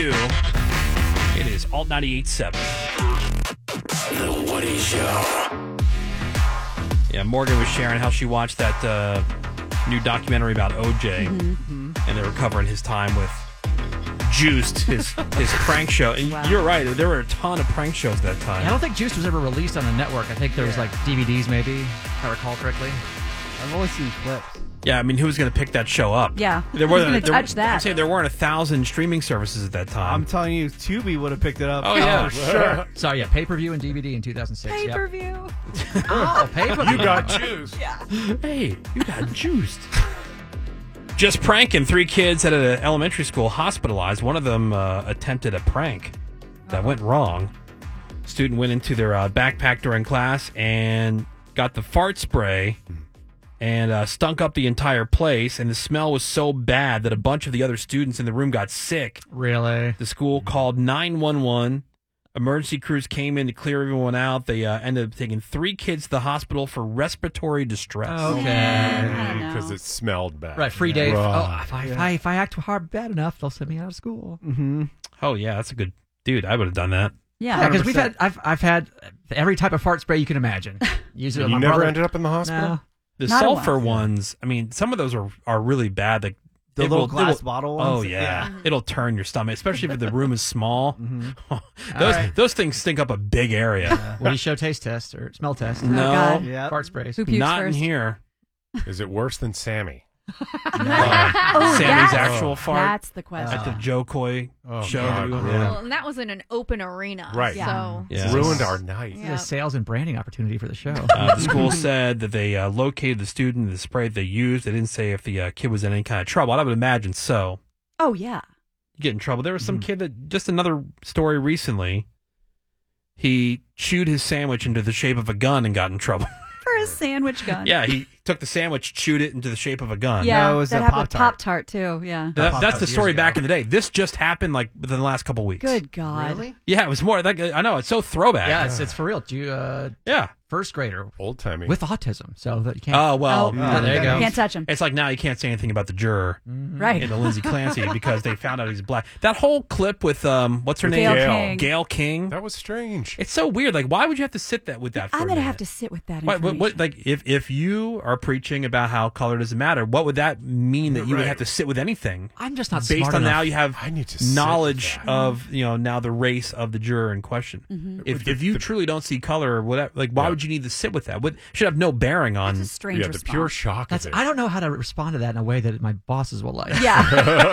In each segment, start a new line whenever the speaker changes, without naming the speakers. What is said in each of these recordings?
It is Alt 98.7. The Woody Show. Yeah, Morgan was sharing how she watched that new documentary about OJ, and they were covering his time with Juiced, his prank show. And you're right, there were a ton of prank shows at that time.
I don't think Juiced was ever released on the network. I think there was like DVDs maybe, if I recall correctly.
I've only seen clips.
Yeah, I mean, who was going to pick that show up?
Yeah,
there
who's going to touch that?
I'm saying there weren't 1,000 streaming services at that time.
I'm telling you, Tubi would have picked it up.
Oh, yeah, sure.
So, yeah, pay-per-view and DVD in 2006.
Pay-per-view.
Oh, pay-per-view.
You got juiced.
Yeah.
Hey, you got juiced. Just pranking. 3 kids at an elementary school hospitalized. One of them attempted a prank that went wrong. Student went into their backpack during class and got the fart spray and stunk up the entire place. And the smell was so bad that a bunch of the other students in the room got sick.
Really?
The school called 911. Emergency crews came in to clear everyone out. They ended up taking 3 kids to the hospital for respiratory distress.
Okay.
Because it smelled bad.
Right, free day.
Right.
If I act hard bad enough, they'll send me out of school.
Mm-hmm.
Oh, yeah, that's a good... Dude, I would have done that.
Yeah, because I've had every type of fart spray you can imagine. Use it.
You never ended up in the hospital?
No.
The
Not a
sulfur
lot.
ones, I mean, some of those are really bad. Like,
The little glass bottle ones?
Oh, yeah. It'll turn your stomach, especially if the room is small.
Mm-hmm.
Those things stink up a big area.
What do you show taste test or smell test?
No.
God.
Yep.
Fart sprays.
Who pukes
Not
first?
in here.
Is it worse than Sammy?
Oh,
Sammy's
that's-
actual fart
That's the question.
at the Joe Coy show.
God,
that we went
yeah.
to.
Well, and that was in an open arena.
Right.
So
Yeah.
Ruined our night.
This is a sales and branding opportunity for the show.
The school said that they located the student and the spray they used. They didn't say if the kid was in any kind of trouble. I would imagine so.
Oh, yeah.
You get in trouble. There was some kid that, just another story recently, he chewed his sandwich into the shape of a gun and got in trouble.
For a sandwich gun.
Yeah, he took the sandwich, chewed it into the shape of a gun.
Yeah,
No, it was
that
a
happened with
Pop-Tart.
Pop-Tart, too. Yeah.
That's the
years
story
ago.
back in the day. This just happened like within the last couple weeks.
Good God.
Really?
Yeah, it was more. I know, it's so throwback.
Yeah, it's for real. You
Yeah.
first grader
Old timey.
with autism, so that you can't.
Oh, well.
there you go.
Can't touch him.
It's like now you can't say anything about the juror
Right.
in the Lindsay Clancy because they found out he's black. That whole clip with, what's her
Gail
name?
King.
Gail King.
That was strange.
It's so weird. Like, why would you have to sit with that for
I'm
a
going to
minute?
have to sit with that
What,
information.
like if you are preaching about how color doesn't matter, what would that mean that you would
Right.
have to sit with anything?
I'm just not
based
smart
on
enough.
now you have
I need to sit with
knowledge
that.
of now the race of the juror in question. If you truly don't see color or whatever, like why would you need to sit with that? What should have no bearing on.
It's a strange
Yeah, the
response.
pure shock of it.
I don't know how to respond to that in a way that my bosses will like.
Yeah.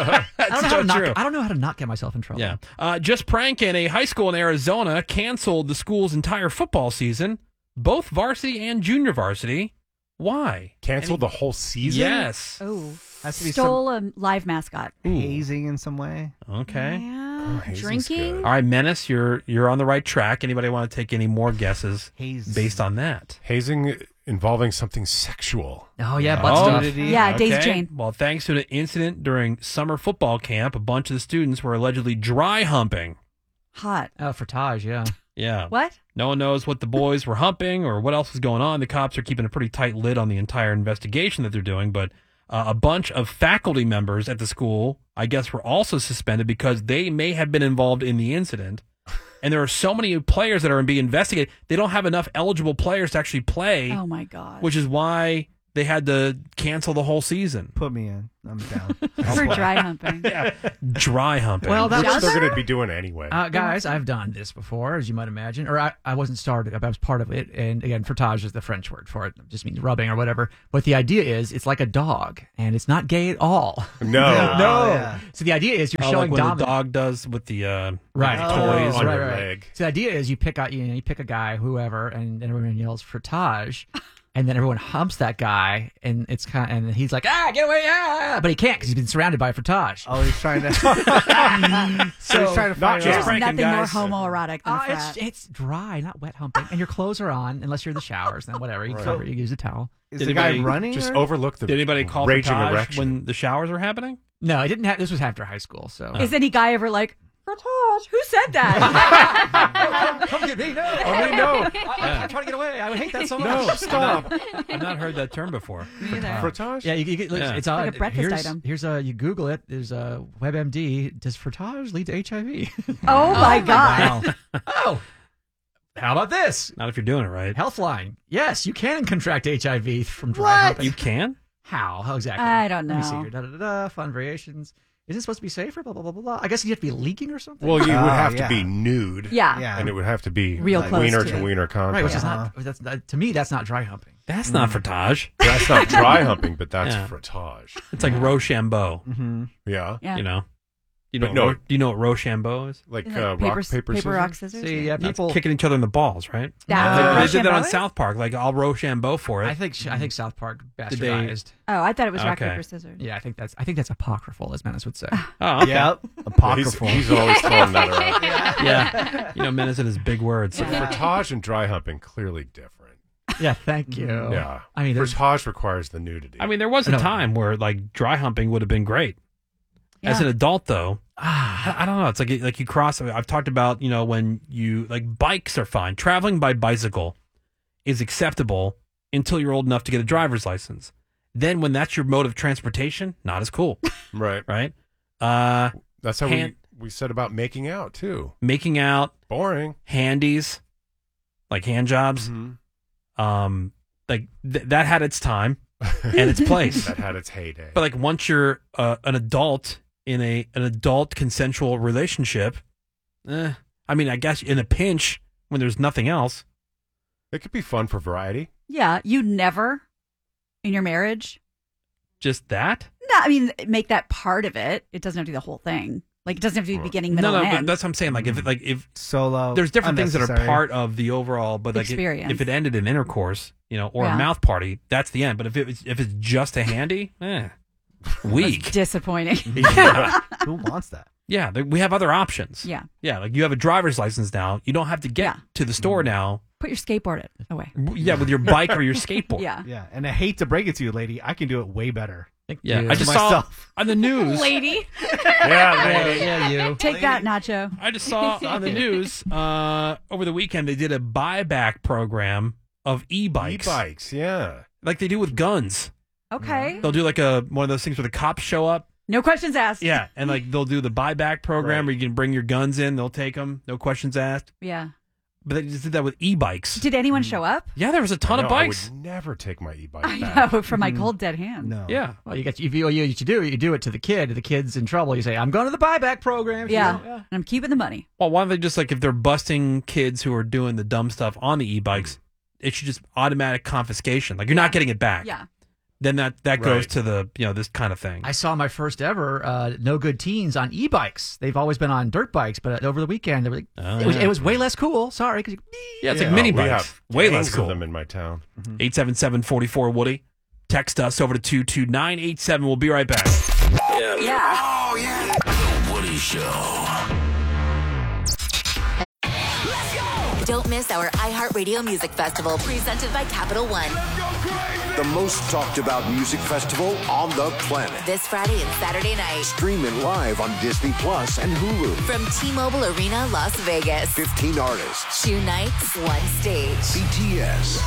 I don't know how to
true.
I don't know how to not get myself in trouble.
Yeah. Just pranking. A high school in Arizona canceled the school's entire football season, both varsity and junior varsity. Why?
Canceled the whole season?
Yes.
Oh.
Has to be
Stole a live mascot.
hazing in some way.
Okay.
yeah,
hazing's
drinking.
good.
All right, Menace, you're on the right track. Anybody want to take any more guesses
Haze.
based on that?
Hazing involving something sexual.
Oh yeah, butt stuff.
Nudity.
Yeah, Daisy
Okay.
Jane.
Well, thanks to an incident during summer football camp, a bunch of the students were allegedly dry humping.
Hot.
Oh, for Taj, yeah.
Yeah.
What?
No one knows what the boys were humping or what else was going on. The cops are keeping a pretty tight lid on the entire investigation that they're doing, but a bunch of faculty members at the school, I guess, were also suspended because they may have been involved in the incident. And there are so many players that are being investigated. They don't have enough eligible players to actually play,
Oh, my God.
which is why they had to cancel the whole season.
Put me in. I'm down.
For dry humping.
Dry humping.
Well,
Which
that's
they're going to be doing anyway.
guys, I've done this before, as you might imagine. Or I wasn't started, I was part of it. And again, frottage is the French word for it. It just means rubbing or whatever. But the idea is it's like a dog, and it's not gay at all.
no.
No.
yeah.
So the idea is you're
like
showing
when the
dominance.
dog does with the
Right.
toys.
on
right,
your
right.
leg.
So the idea is you pick out, you pick a guy, whoever, and everyone yells frottage, and then everyone humps that guy, and it's and he's like, get away, but he can't because he's been surrounded by frottage.
Oh, he's trying to.
So
he's trying to find
just
out.
pranking,
Nothing more
guys.
homoerotic than a frat.
it's dry, not wet humping, and your clothes are on unless you're in the showers. Then whatever, you cover, you use a towel.
Is
Did
the guy
anybody
running?
Just
or-
overlook the
Did anybody call
raging
frottage
erection.
when the showers were happening?
No, I didn't have. This was after high school, so
Is any guy ever like, Who said that?
Come get me! No,
Oh, no.
I'm trying to get away. I would hate that so much.
No, stop.
I've not heard that term before.
Frottage?
Yeah, you get,
Yeah.
it's
like a breakfast
here's,
item.
Here's you Google it. There's a WebMD. Does frottage lead to HIV?
Oh my God.
Oh, how about this?
Not if you're doing it right.
Healthline. Yes, you can contract HIV from dry
What?
humping.
You can?
How exactly?
I don't
Let me see
know.
here. Da-da-da-da, fun variations. Is it supposed to be safer? Blah, blah, blah, blah, blah. I guess you have to be leaking or something?
Well, you would have
yeah.
to be nude.
Yeah.
Yeah.
And it would have to be
Real
like
close
wiener
to
to
it.
wiener contact.
right, which is
Uh-huh.
to me, that's not dry humping.
That's not frottage.
That's not dry humping, but that's
Yeah.
frottage.
It's like Rochambeau.
Mm-hmm.
Yeah.
Yeah.
You know? You
But
know
no.
do you know what Rochambeau is?
Like
Isn't it
rock, paper, scissors?
rock, scissors.
See, yeah,
That's
people.
kicking each other in the balls, right?
That's
They-
what
they did that
Rochambeau
on
is?
South Park. Like, I'll Rochambeau for it.
I think South Park
Did they-
bastardized.
Oh, I thought it was rock,
Okay.
paper, scissors.
Yeah, I think that's apocryphal, as Menace would say.
Oh, okay.
Yep.
Yeah,
Apocryphal.
he's always throwing that around.
Yeah. You know, Menace and his big words.
Frottage and dry humping, clearly different.
Yeah, thank you.
Yeah.
I mean, there's-
frottage requires the nudity.
I mean, there was a
No.
time where, like, dry humping would have been great. As
Yeah.
an adult, though, I don't know. It's like you cross. I've talked about, you know, when you, like, bikes are fine. Traveling by bicycle is acceptable until you're old enough to get a driver's license. Then when that's your mode of transportation, not as cool,
right.
right?
That's how
hand-
we said about making out, too.
Making out,
Boring.
handies, like hand jobs,
Mhm.
like that had its time and its place.
That had its heyday.
But like once you're an adult in an adult consensual relationship, I mean, I guess in a pinch when there's nothing else.
It could be fun for variety.
Yeah. You never, in your marriage,
Just that?
no, I mean, make that part of it. It doesn't have to be the whole thing. Like, it doesn't have to be beginning, middle,
No,
and
but
end.
that's what I'm saying. Like if
Solo.
there's different things that are
unnecessary.
part of the overall, but like
Experience.
if it ended in intercourse, you know, or
Yeah.
a mouth party, that's the end. But if it's just a handy, weak.
Disappointing.
Who wants that?
Yeah, we have other options.
Yeah.
Yeah, like you have a driver's license now. You don't have to get
Yeah.
to the store now.
Put your skateboard away.
Yeah, with your bike or your skateboard.
Yeah.
Yeah. And I hate to break it to you, lady. I can do it way better.
Thank
Yeah,
you.
I just
myself.
saw on the news.
Lady,
yeah, you.
take that, Nacho.
I just saw on the news over the weekend they did a buyback program of e-bikes,
E-bikes, yeah.
like they do with guns.
Okay.
They'll do like one of those things where the cops show up.
No questions asked.
Yeah, and like they'll do the buyback program
Right.
where you can bring your guns in. They'll take them, no questions asked.
Yeah.
But they just did that with e-bikes.
Did anyone show up?
Yeah, there was a ton
I
of
know,
bikes.
I would never take my e-bike
I
back.
know, from my cold dead hand.
No.
Yeah,
Well, you got you do it to the kid. The kid's in trouble. You say, "I'm going to the buyback program."
Yeah.
You know,
And I'm keeping the money.
well, why don't they just like if they're busting kids who are doing the dumb stuff on the e-bikes, it should just automatic confiscation. Like you're not getting it back.
Yeah.
Then that goes
Right.
to the this kind of thing.
I saw my first ever No Good Teens on e-bikes. They've always been on dirt bikes, but over the weekend they were like,
Oh,
it was way less cool. Sorry, because
Yeah, it's
Yeah,
like mini
we
bikes.
have
Way
gangs
less cool.
of them in my town.
877-44 Text us over to 22987. We'll be right back.
Woody Show.
Don't miss our iHeartRadio Music Festival presented by Capital One.
The most talked about music festival on the planet.
This Friday and Saturday night
Stream it live on Disney Plus and Hulu.
from T-Mobile Arena, Las Vegas.
15 artists.
2 nights, 1 stage.
BTS,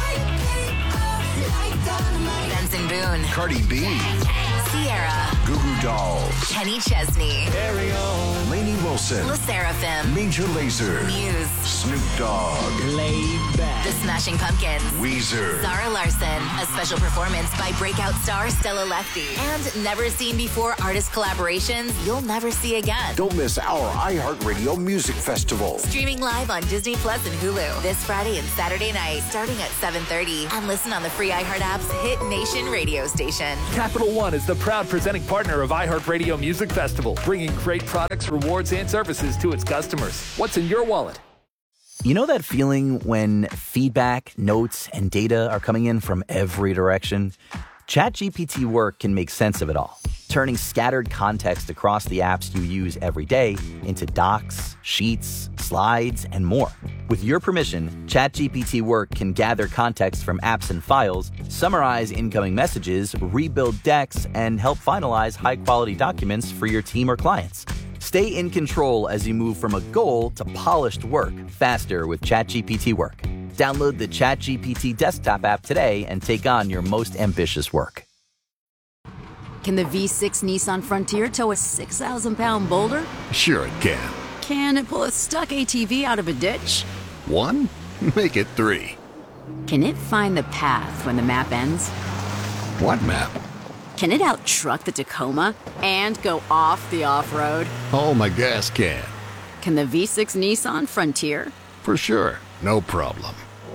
Benson Boone,
Cardi B,
Sierra,
Goo Goo Dolls,
Kenny Chesney,
Lainey Wilson,
La Seraphim,
Major Lazer,
Muse,
Snoop Dogg,
The Smashing Pumpkins,
Weezer.
Zara Larson, a special performance by breakout star Stella Lefty, and never seen before artist collaborations you'll never see again.
Don't miss our iHeartRadio Music Festival.
Streaming live on Disney Plus and Hulu this Friday and Saturday night, starting at 7:30, and listen on the free iHeart app's Hit Nation radio station.
Capital One is the proud presenting partner of iHeartRadio Music Festival, bringing great products, rewards, and services to its customers. What's in your wallet?
You know that feeling when feedback, notes, and data are coming in from every direction? ChatGPT Work can make sense of it all, turning scattered context across the apps you use every day into docs, sheets, slides, and more. With your permission, ChatGPT Work can gather context from apps and files, summarize incoming messages, rebuild decks, and help finalize high-quality documents for your team or clients. Stay in control as you move from a goal to polished work faster with ChatGPT Work. Download the ChatGPT desktop app today and take on your most ambitious work.
Can the V6 Nissan Frontier tow a 6,000-pound boulder?
Sure it can.
Can it pull a stuck ATV out of a ditch?
1? Make it 3.
Can it find the path when the map ends?
What map?
Can it out-truck the Tacoma and go off the off-road?
Oh, my gas can.
Can the V6 Nissan Frontier?
For sure. No problem.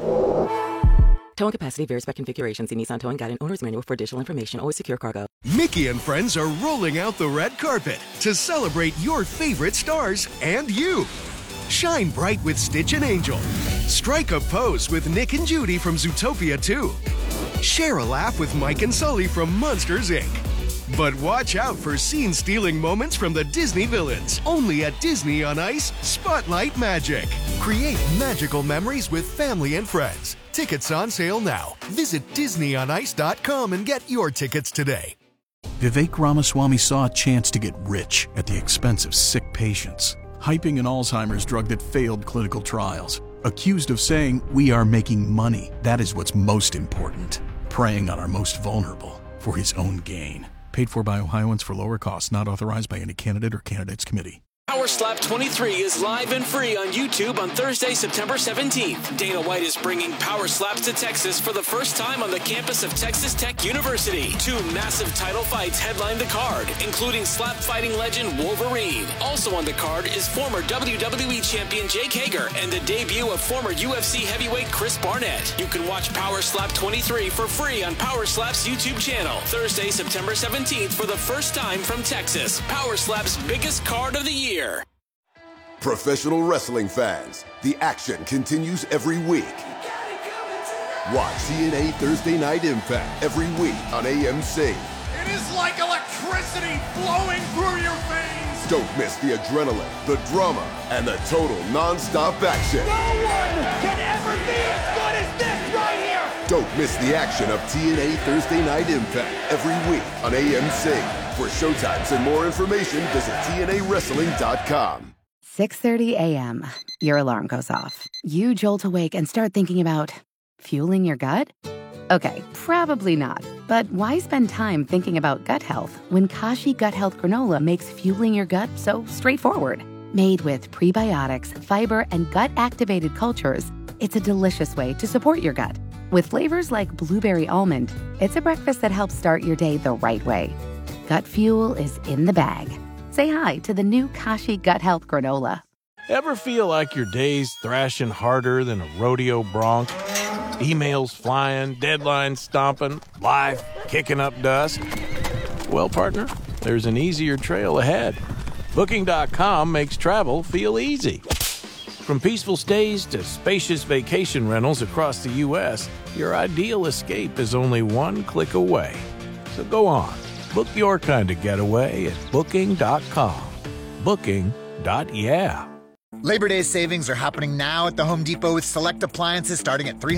Towing capacity varies by configuration. See Nissan Towing Guide and Owner's Manual for additional information. Always secure cargo.
Mickey and friends are rolling out the red carpet to celebrate your favorite stars and you. Shine bright with Stitch and Angel. Strike a pose with Nick and Judy from Zootopia 2. Share a laugh with Mike and Sully from Monsters, Inc. But watch out for scene-stealing moments from the Disney villains. Only at Disney on Ice Spotlight Magic. Create magical memories with family and friends. Tickets on sale now. Visit DisneyOnIce.com and get your tickets today.
Vivek Ramaswamy saw a chance to get rich at the expense of sick patients, hyping an Alzheimer's drug that failed clinical trials. Accused of saying, "We are making money. That is what's most important." Preying on our most vulnerable for his own gain. Paid for by Ohioans for lower costs, not authorized by any candidate or candidates committee.
Power Slap 23 is live and free on YouTube on Thursday, September 17th. Dana White is bringing Power Slaps to Texas for the first time on the campus of Texas Tech University. 2 massive title fights headline the card, including slap fighting legend Wolverine. Also on the card is former WWE champion Jake Hager and the debut of former UFC heavyweight Chris Barnett. You can watch Power Slap 23 for free on Power Slap's YouTube channel. Thursday, September 17th for the first time from Texas. Power Slap's biggest card of the year.
Professional wrestling fans, the action continues every week. Watch TNA Thursday Night Impact every week on AMC.
It is like electricity flowing through your veins.
Don't miss the adrenaline, the drama, and the total non-stop action.
No one can ever be as good as this right here.
Don't miss the action of TNA Thursday Night Impact every week on AMC. For showtimes and more information, visit TNAWrestling.com.
6:30 a.m. Your alarm goes off. You jolt awake and start thinking about fueling your gut? Okay, probably not. But why spend time thinking about gut health when Kashi Gut Health Granola makes fueling your gut so straightforward? Made with prebiotics, fiber, and gut-activated cultures, it's a delicious way to support your gut. With flavors like blueberry almond, it's a breakfast that helps start your day the right way. Gut fuel is in the bag. Say hi to the new Kashi Gut Health Granola.
Ever feel like your day's thrashing harder than a rodeo bronc? Emails flying, deadlines stomping, life kicking up dust? Well, partner, there's an easier trail ahead. Booking.com makes travel feel easy. From peaceful stays to spacious vacation rentals across the U.S., your ideal escape is only one click away. So go on. Book your kind of getaway at Booking.com. Booking.yeah.
Labor Day savings are happening now at the Home Depot with select appliances starting at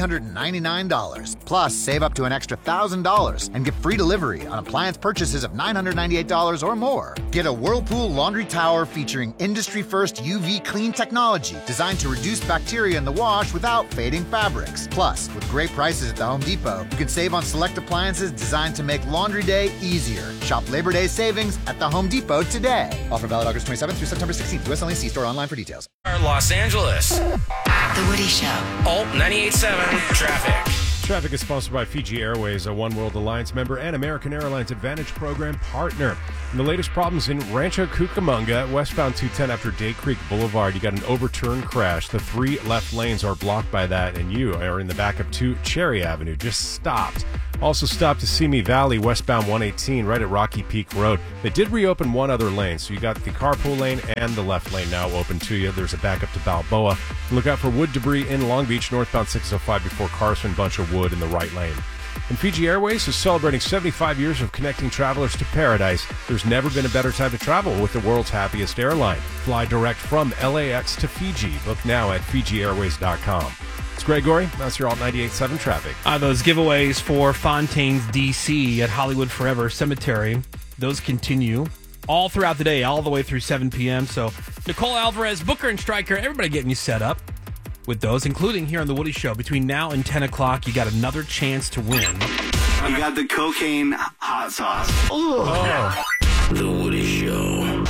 $399. Plus, save up to an extra $1,000 and get free delivery on appliance purchases of $998 or more. Get a Whirlpool laundry tower featuring industry-first UV clean technology designed to reduce bacteria in the wash without fading fabrics. Plus, with great prices at the Home Depot, you can save on select appliances designed to make laundry day easier. Shop Labor Day savings at the Home Depot today. Offer valid August 27th through September 16th. US only. See store online for details.
Los Angeles.
The Woody Show.
Alt 98.7 Traffic.
Traffic is sponsored by Fiji Airways, a One World Alliance member and American Airlines Advantage Program partner. And the latest problems in Rancho Cucamonga, westbound 210 after Day Creek Boulevard. You got an overturned crash. The 3 left lanes are blocked by that, and you are in the backup to Cherry Avenue. Just stopped. Also stopped to Simi Valley, westbound 118, right at Rocky Peak Road. They did reopen one other lane, so you got the carpool lane and the left lane now open to you. There's a backup to Balboa. And look out for wood debris in Long Beach, northbound 605 before Carson, bunch of wood in the right lane. And Fiji Airways is celebrating 75 years of connecting travelers to paradise. There's never been a better time to travel with the world's happiest airline. Fly direct from LAX to Fiji. Book now at FijiAirways.com. It's Greg Gorey. That's your Alt 98.7 Traffic.
Those giveaways for Fontaine's DC at Hollywood Forever Cemetery, those continue all throughout the day, all the way through 7 p.m. So Nicole Alvarez, Booker, and Stryker, everybody getting you set up with those, including here on The Woody Show. Between now and 10 o'clock, you got another chance to win.
You got the cocaine hot sauce.
Oh. The Woody Show.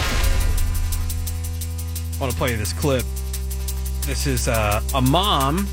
I want to play you this clip. This is a mom,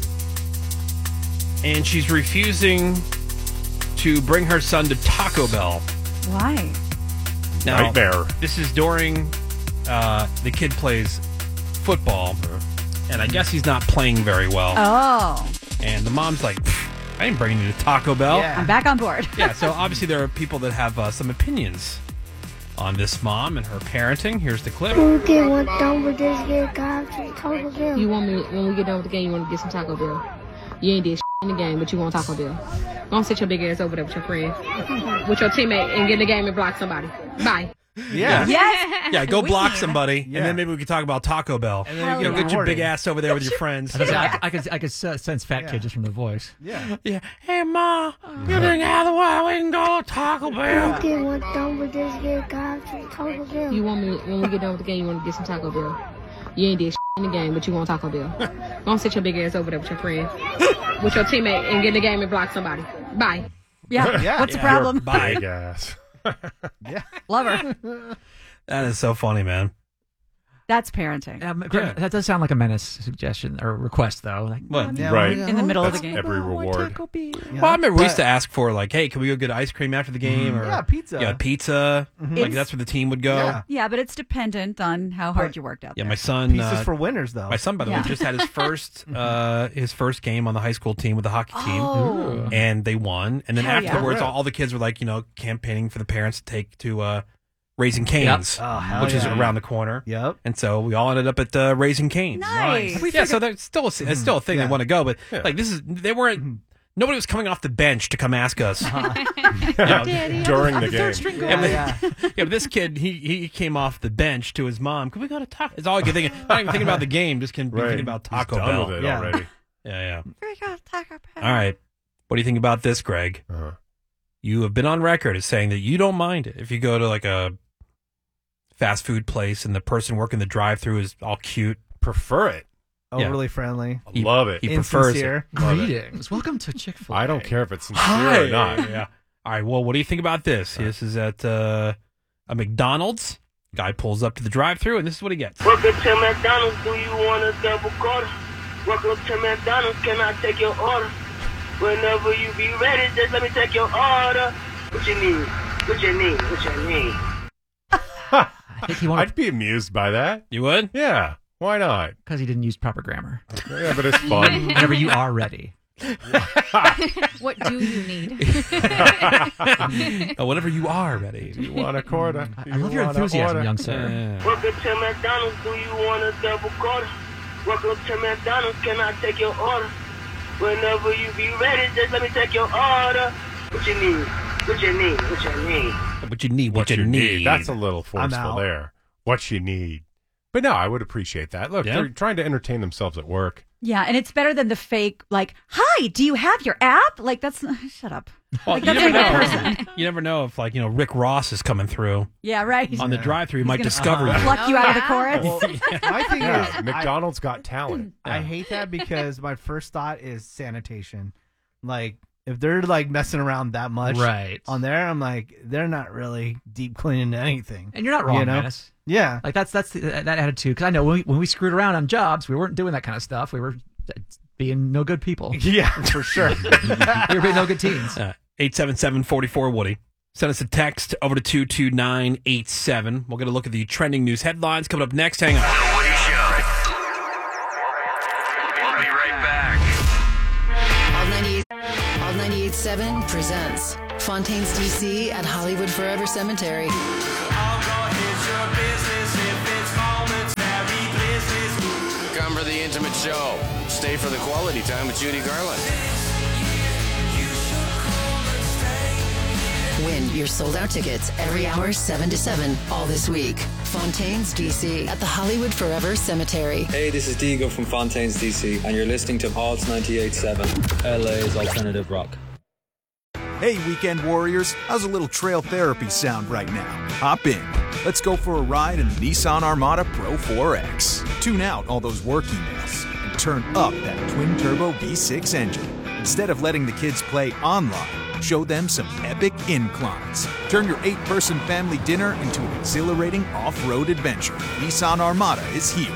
and she's refusing to bring her son to Taco Bell.
Why?
Now,
Nightmare.
This is during the kid plays football, and I guess he's not playing very well.
Oh.
And the mom's like, I ain't bringing you to Taco Bell.
Yeah. I'm back on board.
Yeah, so obviously there are people that have some opinions on this mom and her parenting. Here's the clip.
When we get one done with this, get God to Taco Bell.
You want me, when we get done with the game, you want to get some Taco Bell. You ain't did in the game, but you want Taco Bell. Go and sit your big ass over there with your friend, with your teammate, and get in the game and block somebody. Bye.
Yeah.
Yes.
Yeah, go block somebody, and then maybe we could talk about Taco Bell.
And then
you know, get your big ass over there with your friends.
I could sense fat kid just from the voice.
Yeah.
Yeah. Hey, Ma, you didn't have the way we can go to Taco Bell.
When we get one done with this, get God to Taco Bell.
You want me, when we get done with the game, you want to get some Taco Bell. You ain't did in the game, but you want Taco Bell. Go and sit your big ass over there with your friend, with your teammate, and get in the game and block somebody. Bye.
Yeah. What's the problem?
Bye.
Big ass.
Yeah.
Love her.
That is so funny, man.
That's parenting.
That does sound like a menace suggestion or request, though. Like,
What?
Yeah,
Right.
In the middle
That's
of the game.
every reward.
Well, I remember we used to ask for, like, hey, can we go get ice cream after the game? Or
Yeah, pizza.
Yeah, pizza. Like, that's where the team would go.
Yeah.
Yeah, but it's dependent on how hard you worked out
Yeah,
there.
my son.
Pieces for winners, though.
My son, by the way, just had his first game on the high school team with the hockey team,
Oh.
and they won. And then
Hell yeah.
afterwards, all the kids were like, campaigning for the parents to take to Raising Cane's,
Oh, hell
which is
yeah.
around the corner.
Yep.
And so we all ended up at Raising Cane's.
Nice.
Yeah, so that's still it's still a thing they want to go, but
Yeah.
like they weren't. Nobody was coming off the bench to come ask us.
During the game.
Yeah, but this kid, he came off the bench to his mom. Can we go to Taco? It's all I can think. Not even thinking about the game. Just can be
Right.
thinking about Taco
He's done
Bell.
with it
Yeah.
already.
Yeah.
We got Taco Bell.
All right. What do you think about this, Greg?
Uh-huh.
You have been on record as saying that you don't mind it if you go to like a fast food place and the person working the drive-through is all cute.
Prefer it.
Overly friendly.
Love it.
He prefers it.
Insincere.
Love it.
greetings. Welcome to Chick-fil-A.
I don't care if it's sincere or not.
Yeah. All right. Well, what do you think about this? This is at a McDonald's. Guy pulls up to the drive-through, and this is what he gets.
Welcome to McDonald's. Do you want a double quarter? Welcome to McDonald's. Can I take your order? Whenever you be ready, just let me take your order. What you need? What you need? What you need?
I think he wanted
I'd be amused by that.
You would?
Yeah. Why not?
because he didn't use proper grammar.
Yeah, but it's fun.
Whenever you are ready.
What do you need?
Whenever you are ready.
You want a quarter?
I love your enthusiasm, young sir.
Welcome to McDonald's. Do you want a double quarter? Welcome to McDonald's. Can I take your order? Whenever you be ready, just let me take your order. What you need? What you need? What you need?
What you need? What you need?
That's a little
I'm
forceful
out.
there. What you need. But no, I would appreciate that. Look,
Yeah.
they're trying to entertain themselves at work.
Yeah, and it's better than the fake, like, hi, do you have your app? Like, that's, shut up.
Well,
Like,
you
that's
never
not a
know.
good person.
You never know if, like, Rick Ross is coming through
Yeah, right.
on the drive-through. He
He's
might
gonna
discover you.
pluck you out of the chorus.
Well, my thing
Yeah,
is,
McDonald's got talent.
I hate that because my first thought is sanitation. Like, if they're like messing around that much
Right.
on there, I'm like, they're not really deep cleaning anything.
And you're not wrong,
You know?
Menace.
Yeah.
Like that attitude. Because I know when we screwed around on jobs, we weren't doing that kind of stuff. We were being no good people.
Yeah, for sure.
We were being no good teens.
877-44-WOODY. Send us a text over to 22987. We'll get a look at the trending news headlines coming up next. Hang on.
The Woody Show. We'll be right back.
All 98.7 presents Fontaine's DC at Hollywood Forever Cemetery.
Come for the intimate show. Stay for the quality time with Judy Garland.
Win your sold-out tickets every hour 7 to 7 all this week. Fontaine's DC at the Hollywood Forever Cemetery.
Hey, this is Diego from Fontaine's DC, and you're listening to Pulse 98.7, LA's alternative rock.
Hey, Weekend Warriors, how's a little trail therapy sound right now? Hop in.
Let's go for a ride in the Nissan Armada Pro 4X. Tune out all those work emails and turn up that twin-turbo V6 engine. Instead of letting the kids play online, show them some epic inclines. Turn your 8-person family dinner into an exhilarating off-road adventure. Nissan Armada is here.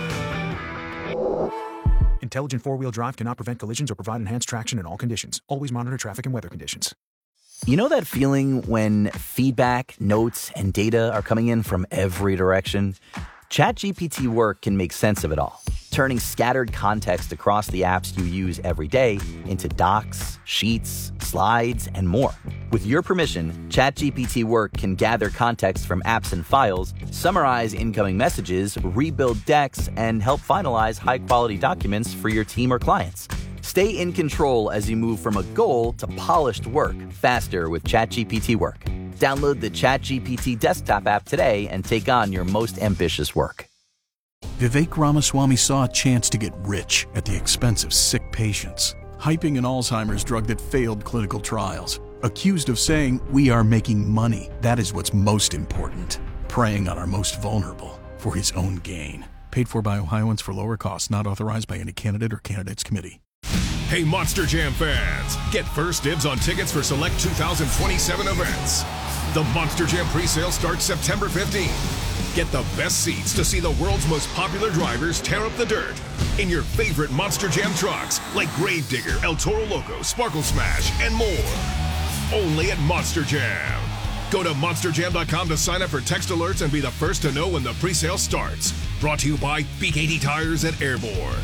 Intelligent four-wheel drive cannot prevent collisions or provide enhanced traction in all conditions. Always monitor traffic and weather conditions.
You know that feeling when feedback, notes, and data are coming in from every direction? ChatGPT Work can make sense of it all, turning scattered context across the apps you use every day into docs, sheets, slides, and more. With your permission, ChatGPT Work can gather context from apps and files, summarize incoming messages, rebuild decks, and help finalize high-quality documents for your team or clients. Stay in control as you move from a goal to polished work faster with ChatGPT Work. Download the ChatGPT desktop app today and take on your most ambitious work.
Vivek Ramaswamy saw a chance to get rich at the expense of sick patients, hyping an Alzheimer's drug that failed clinical trials. Accused of saying, "We are making money. That is what's most important." Preying on our most vulnerable for his own gain. Paid for by Ohioans for lower costs, not authorized by any candidate or candidates committee.
Hey, Monster Jam fans, get first dibs on tickets for select 2027 events. The Monster Jam presale starts September 15th. Get the best seats to see the world's most popular drivers tear up the dirt in your favorite Monster Jam trucks like Gravedigger, El Toro Loco, Sparkle Smash, and more. Only at Monster Jam. Go to monsterjam.com to sign up for text alerts and be the first to know when the presale starts. Brought to you by BKT Tires at Airborne.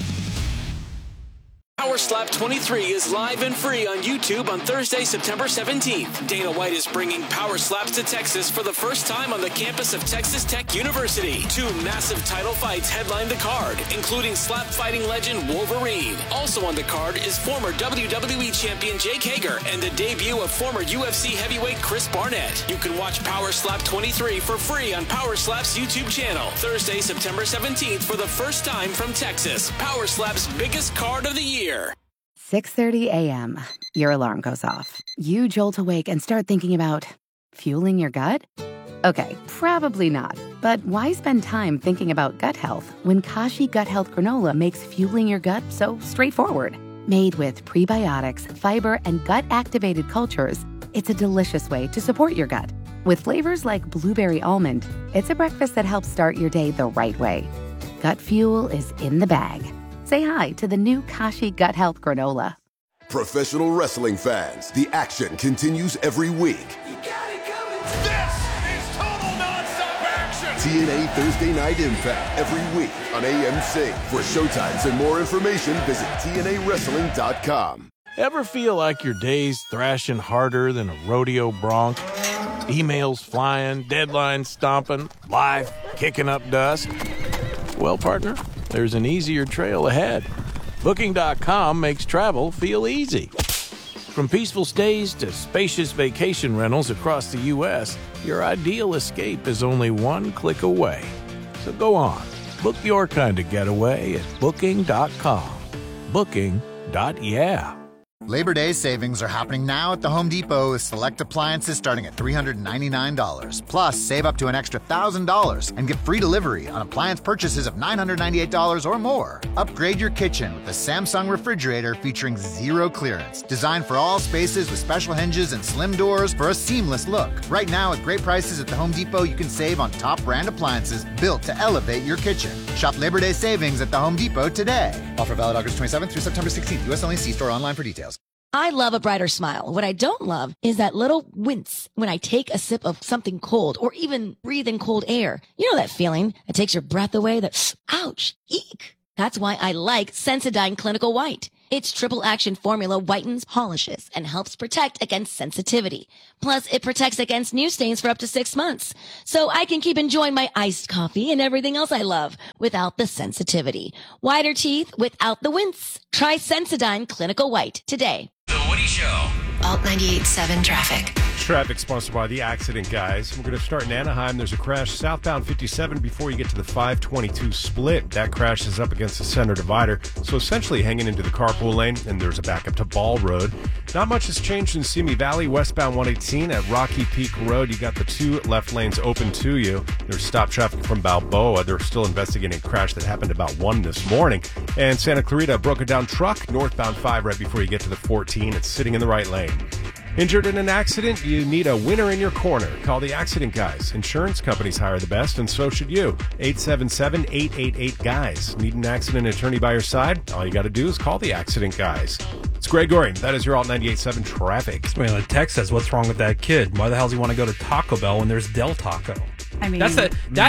Power Slap 23 is live and free on YouTube on Thursday, September 17th. Dana White is bringing Power Slaps to Texas for the first time on the campus of Texas Tech University. 2 massive title fights headline the card, including slap fighting legend Wolverine. Also on the card is former WWE champion Jake Hager and the debut of former UFC heavyweight Chris Barnett. You can watch Power Slap 23 for free on Power Slap's YouTube channel. Thursday, September 17th for the first time from Texas. Power Slap's biggest card of the year.
6:30 a.m. Your alarm goes off. You jolt awake and start thinking about fueling your gut? Okay, probably not. But why spend time thinking about gut health when Kashi Gut Health Granola makes fueling your gut so straightforward? Made with prebiotics, fiber, and gut-activated cultures, it's a delicious way to support your gut. With flavors like blueberry almond, it's a breakfast that helps start your day the right way. Gut fuel is in the bag. Say hi to the new Kashi Gut Health Granola.
Professional wrestling fans, the action continues every week.
This is total nonstop action.
TNA Thursday Night Impact every week on AMC. For showtimes and more information, visit TNAWrestling.com.
Ever feel like your day's thrashing harder than a rodeo bronc? Emails flying, deadlines stomping, life kicking up dust? Well, partner, there's an easier trail ahead. Booking.com makes travel feel easy. From peaceful stays to spacious vacation rentals across the U.S., your ideal escape is only one click away. So go on, book your kind of getaway at Booking.com. Booking.yeah.
Labor Day savings are happening now at the Home Depot with select appliances starting at $399. Plus, save up to an extra $1,000 and get free delivery on appliance purchases of $998 or more. Upgrade your kitchen with the Samsung refrigerator featuring zero clearance, designed for all spaces with special hinges and slim doors for a seamless look. Right now, at great prices at the Home Depot, you can save on top brand appliances built to elevate your kitchen. Shop Labor Day savings at the Home Depot today. Offer valid August 27th through September 16th. U.S. only. See store online for details.
I love a brighter smile. What I don't love is that little wince when I take a sip of something cold or even breathe in cold air. You know that feeling that takes your breath away, that ouch, eek. That's why I like Sensodyne Clinical White. Its triple action formula whitens, polishes, and helps protect against sensitivity. Plus, it protects against new stains for up to 6 months. So I can keep enjoying my iced coffee and everything else I love without the sensitivity. Whiter teeth without the wince. Try Sensodyne Clinical White today.
The Woody Show.
Alt 98.7 traffic.
Traffic sponsored by The Accident Guys. We're going to start in Anaheim. There's a crash southbound 57 before you get to the 522 split. That crash is up against the center divider, so essentially hanging into the carpool lane, and there's a backup to Ball Road. Not much has changed in Simi Valley, westbound 118 at Rocky Peak Road. You got the 2 left lanes open to you. There's stop traffic from Balboa. They're still investigating a crash that happened about 1 this morning. And Santa Clarita, broken down truck, northbound 5 right before you get to the 14. It's sitting in the right lane. Injured in an accident? You need a winner in your corner. Call the Accident Guys. Insurance companies hire the best, and so should you. 877-888-GUYS. Need an accident attorney by your side? All you got to do is call the Accident Guys. It's Greg Goring. That is your Alt 98.7 traffic.
The text says, "What's wrong with that kid? Why the hell does he want to go to Taco Bell when there's Del Taco?"
I mean,
that's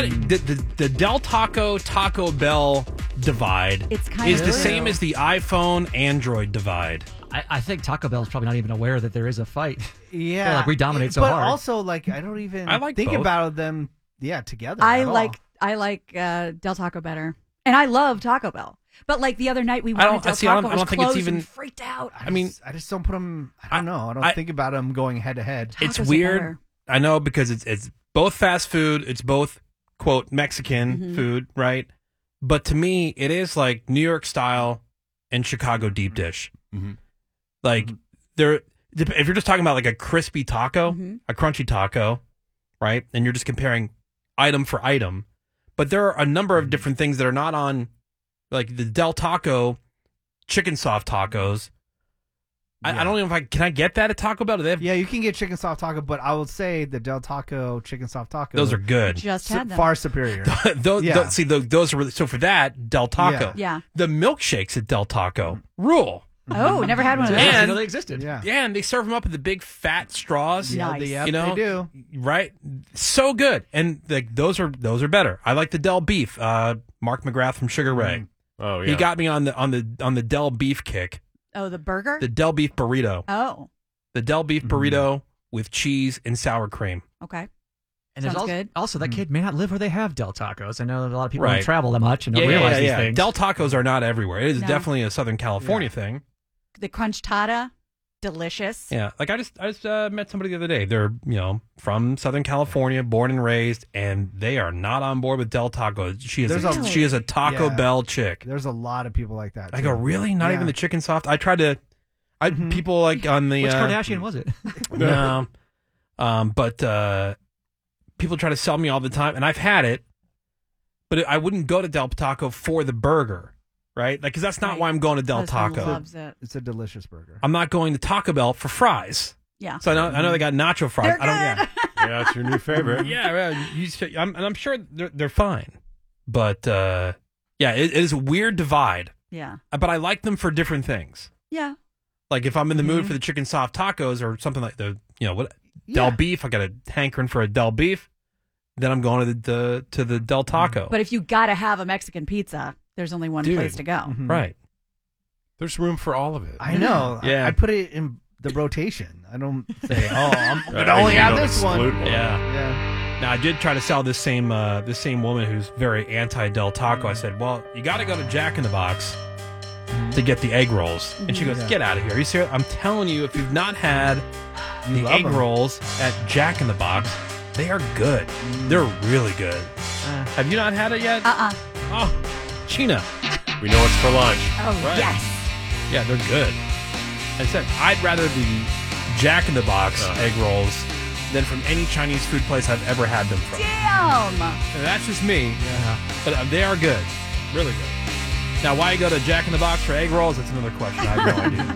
the Del Taco Bell divide
It's kind
is
of
the
real.
same as the iPhone Android divide.
I think Taco Bell is probably not even aware that there is a fight.
Yeah.
They're like, we dominate so
but
hard.
But also, like, I don't even
I like
think
both.
about them, together.
I
at all.
like Del Taco better, and I love Taco Bell. But like the other night, we wanted Del Taco.
I don't think it's even.
Freaked out.
I just don't put them. I don't know. I don't think about them going head to head.
It's weird. I know because it's both fast food. It's both quote Mexican food, right? But to me, it is like New York style and Chicago deep dish. Like if you're just talking about like a crispy taco, a crunchy taco, right? And you're just comparing item for item, but there are a number of different things that are not on, like the Del Taco chicken soft tacos. I don't know if can I get that at Taco Bell? Do they have?
Yeah, you can get chicken soft taco, but I will say the Del Taco chicken soft taco.
Those are good.
Just had them.
Far superior.
those are really, so for that Del Taco.
Yeah.
The milkshakes at Del Taco rule.
Oh, never had one of those.
I didn't know they existed.
Yeah.
Yeah, and they serve them up in the big fat straws.
Yeah,
Nice.
You know,
they do.
Right? So good. And like those are better. I like the Del Beef. Mark McGrath from Sugar Ray.
Oh yeah.
He got me on the Del Beef kick.
Oh, the burger.
The Del Beef burrito.
Oh,
The Del Beef burrito with cheese and sour cream.
okay.
And there's
Sounds good.
Also, that kid may not live where they have Del Tacos. I know that a lot of people
Right.
don't travel that much and don't realize these things.
Del Tacos are not everywhere. It is
No.
definitely a Southern California thing.
The crunch tata, delicious.
Yeah, like I just met somebody the other day. They're from Southern California, born and raised, and they are not on board with Del Taco. She is a Taco Bell chick.
There's a lot of people like that.
I go, really? Not even the chicken soft? I tried to. People like on the
Which Kardashian was it?
No, but people try to sell me all the time, and I've had it, but I wouldn't go to Del Taco for the burger, right? Like, because that's not why I'm going to Del
Husband
Taco.
loves it.
It's a delicious burger.
I'm not going to Taco Bell for fries.
Yeah.
So I know they got nacho fries.
They're
I don't. Yeah.
Yeah, it's your new favorite.
I'm sure they're fine, but it is a weird divide.
Yeah.
But I like them for different things.
Yeah.
Like if I'm in the mood for the chicken soft tacos or something like Del Beef, I got a hankering for a Del Beef. Then I'm going to the Del Taco.
But if you got to have a Mexican pizza, there's only one
Dude.
place to go.
Right.
There's room for all of it.
I know.
Yeah.
I put it in the rotation. I don't say, I'm
Right,
going to only
you
have
don't
this one.
exclude one.
Yeah. Now I did try to sell this same woman who's very anti Del Taco. I said, well, you got to go to Jack in the Box to get the egg rolls, and she goes, "Get out of here! Are you serious? I'm telling you, if you've not had the
love
egg
them.
rolls at Jack in the Box, they are good. They're really good. Have you not had it yet? Oh, Sheena,
We know it's for lunch.
Oh,
Right.
yes.
yeah, they're good. I said I'd rather the Jack in the Box egg rolls than from any Chinese food place I've ever had them from.
Damn.
And that's just me. But they are good. Really good. Now, why you go to Jack in the Box for egg rolls, that's another question. I have no idea.